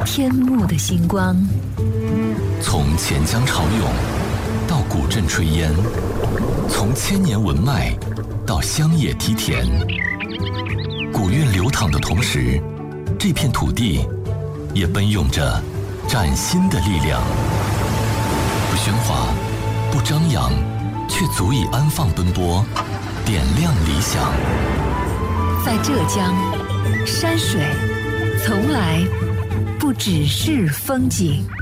天幕的星光。 从钱江潮涌到古镇炊烟，从千年文脉到乡野梯田，古韵流淌的同时，这片土地也奔涌着崭新的力量。不喧哗，不张扬，却足以安放奔波，点亮理想。 在浙江，山水从来不只是风景。